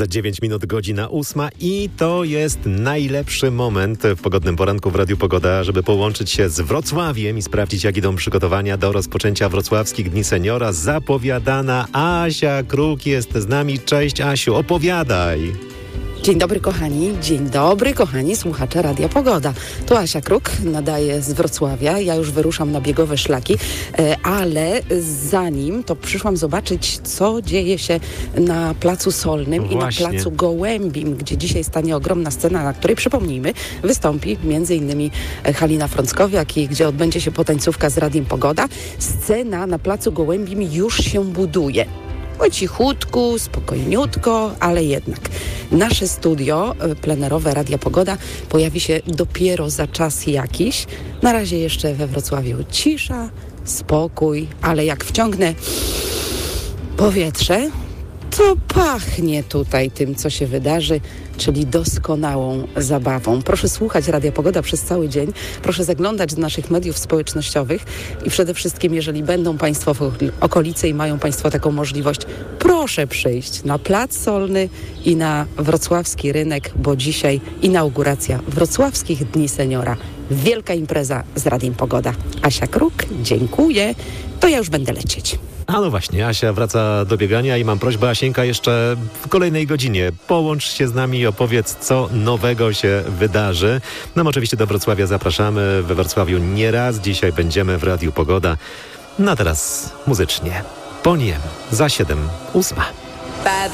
Za 9 minut godzina 8 i to jest najlepszy moment w pogodnym poranku w Radiu Pogoda, żeby połączyć się z Wrocławiem i sprawdzić, jak idą przygotowania do rozpoczęcia Wrocławskich Dni Seniora. Zapowiadana Asia Kruk jest z nami. Cześć, Asiu, opowiadaj. Dzień dobry kochani słuchacze Radia Pogoda. Tu Asia Kruk, nadaje z Wrocławia. Ja już wyruszam na biegowe szlaki, ale zanim to przyszłam zobaczyć, co dzieje się na Placu Solnym i na Placu Gołębim, gdzie dzisiaj stanie ogromna scena, na której, przypomnijmy, wystąpi m.in. Halina Frąckowiak i gdzie odbędzie się potańcówka z Radiem Pogoda. Scena na Placu Gołębim już się buduje. Po cichutku, spokojniutko, ale jednak. Nasze studio plenerowe Radia Pogoda pojawi się dopiero za czas jakiś. Na razie jeszcze we Wrocławiu cisza, spokój, ale jak wciągnę powietrze, to pachnie tutaj tym, co się wydarzy, czyli doskonałą zabawą. Proszę słuchać Radia Pogoda przez cały dzień. Proszę zaglądać do naszych mediów społecznościowych i przede wszystkim, jeżeli będą Państwo w okolicy i mają Państwo taką możliwość, proszę przyjść na Plac Solny i na wrocławski rynek, bo dzisiaj inauguracja Wrocławskich Dni Seniora. Wielka impreza z Radiem Pogoda. Asia Kruk, dziękuję. To ja już będę lecieć. A no właśnie, Asia wraca do biegania i mam prośbę, Asieńka, jeszcze w kolejnej godzinie połącz się z nami i opowiedz, co nowego się wydarzy. No oczywiście do Wrocławia zapraszamy, we Wrocławiu nieraz, dzisiaj będziemy w Radiu Pogoda. No a teraz muzycznie, Boniem za 7:08.